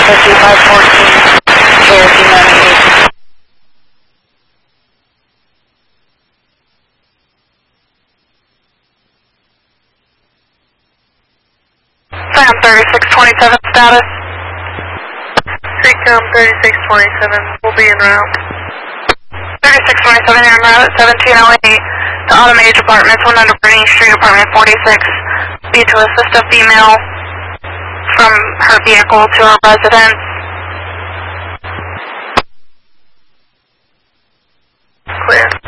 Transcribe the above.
5514, Cherokee 98. Sam 3627 status. Recom 3627 will be en route. 3627 en route at 1708 to Automated Apartments, 100 Brittany Street, apartment 46. Be to assist a female from her vehicle to her residence. Clear.